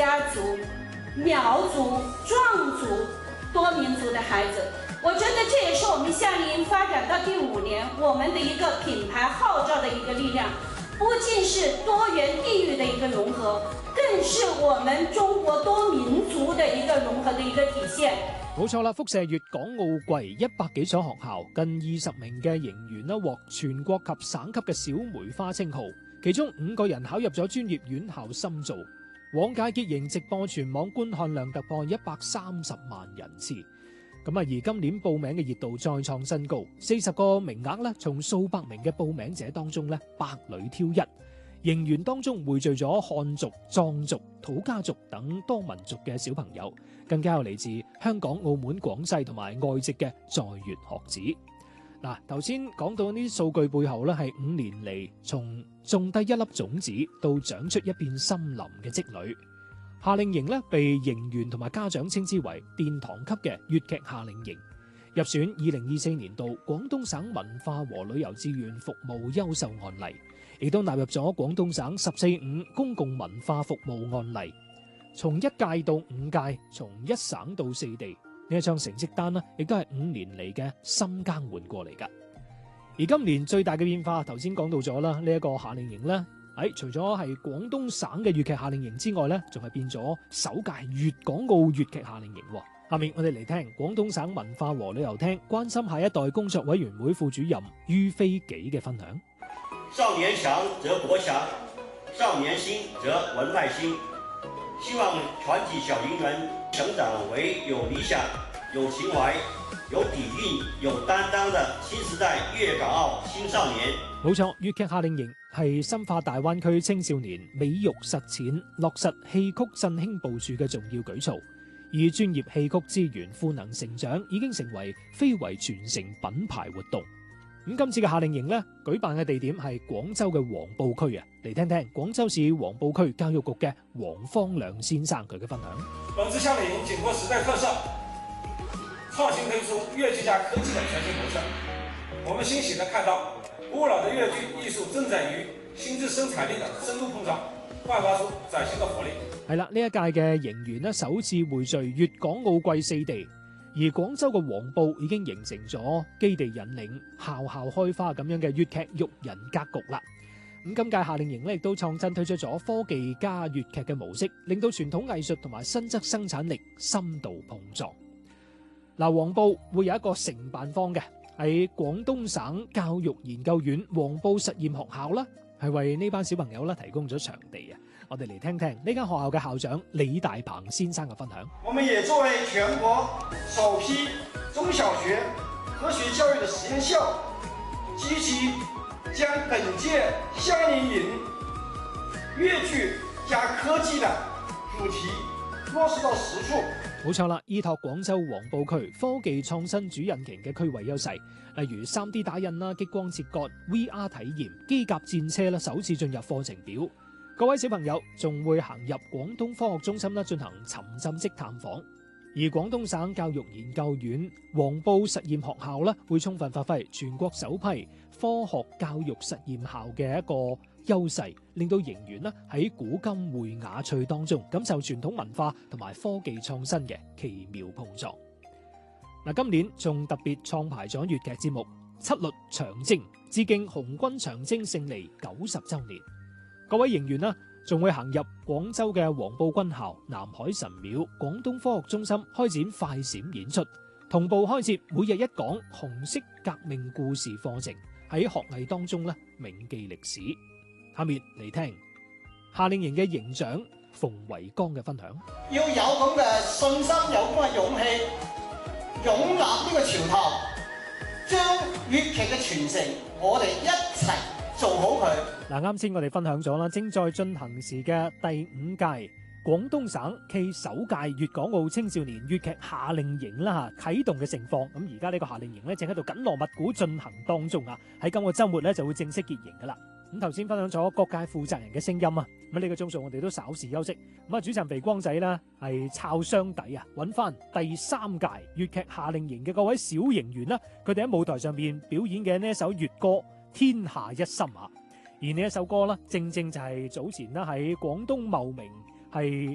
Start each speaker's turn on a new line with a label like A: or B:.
A: 家族、苗族、壮族、多民族的孩子。我觉得这也是我们夏令营发展到第5年，我们的一个品牌号召的一个力量，不仅是多元地域的一个融合，更是我們中國多民族的一個融合的一個體現。
B: 冇錯啦，輻射粵港澳季100幾所學校，近20名嘅營員啦獲全國及省級嘅小梅花稱號，其中5個人考入咗專業院校深造。往屆結營直播全網觀看量突破130萬人次。咁而今年報名嘅熱度再創新高，40個名額咧，從數百名嘅報名者當中咧，百裏挑一。營員當中匯聚咗漢族、藏族、土家族等多民族嘅小朋友，更加有嚟自香港、澳門、廣西同埋外籍嘅在粵學子。嗱，頭先講到呢啲數據背後咧，係5年嚟從種低一粒種子到長出一片森林嘅積累。夏令營咧被營員同埋家長稱之為殿堂級嘅粵劇夏令營，入選2024年度廣東省文化和旅遊志願服務優秀案例，亦都納入咗廣東省14.5公共文化服務案例。從1屆到5屆，從1省到4地，呢一張成績單呢，亦都係5年嚟嘅深耕換過嚟㗎。而今年最大嘅變化，頭先講到咗啦，呢一個夏令營呢。除咗係廣東省嘅粵劇夏令營之外咧，仲係變咗首屆粵港澳粵劇夏令營。下面我哋嚟聽廣東省文化和旅遊廳關心下一代工作委員會副主任于飛紀嘅分享。
C: 少年強則國強，少年興則文派興。希望全體小營員成長為有理想、有情懷、有底蘊、有擔當的新時代粵港澳青少年。
B: 冇錯，粵劇夏令營係深化大灣區青少年美育實踐、落實戲曲振興部署嘅重要舉措。而專業戲曲資源賦能成長已經成為非遺傳承品牌活動。咁今次嘅夏令營呢，舉辦嘅地點係廣州嘅黃埔區啊，嚟聽聽廣州市黃埔區教育局嘅黃方亮先生佢嘅分享。
D: 本次夏令營緊貼時代特色，創新推出粵劇加科技的全新模式。我們欣喜地看到古老的粵劇藝術正在與新質生產力的深度碰撞，煥發出嶄新的活力。
B: 係啦，呢一屆嘅營員呢，首次匯聚粵港澳季4地，而廣州嘅黃埔已經形成咗基地引領、校校開花咁樣嘅粵劇育人格局啦。咁今屆夏令營呢，亦都創新推出咗科技加粵劇嘅模式，令到傳統藝術同埋新質生產力深度碰撞。嗱，黃埔會有一個承辦方嘅，喺廣東省教育研究院黃埔實驗學校啦，係為呢班小朋友啦提供咗場地啊！我哋嚟聽聽呢間學校嘅校長李大鵬先生嘅分享。
E: 我們也作為全國首批中小學科學教育的實驗校，積極將本屆夏令營粵劇加科技的主題落實到實處。
B: 冇錯啦，依託廣州黃埔區科技創新主引擎嘅區位優勢，例如 3D 打印啦、激光切割、VR 體驗、機甲戰車啦，首次進入課程表。各位小朋友仲會行入廣東科學中心啦，進行沉浸式探訪。而廣東省教育研究院黃埔實驗學校咧，會充分發揮全國首批科學教育實驗校嘅一個優勢，令到營員喺古今匯雅趣當中感受傳統文化同埋科技創新嘅奇妙碰撞。嗱，今年仲特別創排咗粵劇節目《七律長征》，致敬紅軍長征勝利90週年。各位營員仲會行入廣州嘅黃埔軍校、南海神廟、廣東科學中心開展快閃演出，同步開設每日一講紅色革命故事課程，喺學藝當中銘記歷史。下面嚟聽夏令營嘅營長馮維剛嘅分享。
E: 要有咁嘅信心，有咁嘅勇氣，擁立呢個潮頭，將粵劇嘅傳承，我哋一齊做好佢。
B: 嗱，啱先我哋分享咗啦，正在進行時嘅第5屆廣東省暨首屆粵港澳青少年粵劇夏令營啦嚇啟動嘅情況。咁而家呢個夏令營咧正喺度緊鑼密鼓進行當中啊，喺今個週末咧就會正式結營噶啦。咁頭先分享咗各界負責人嘅聲音啊，咁呢個鐘數我哋都稍事休息。咁啊，主持人肥光仔咧係抄箱底啊，揾翻第3屆粵劇夏令營嘅各位小營員啦，佢哋喺舞台上面表演嘅呢一首粵歌《天下一心》啊。而呢一首歌咧，正正就係早前咧喺廣東茂名係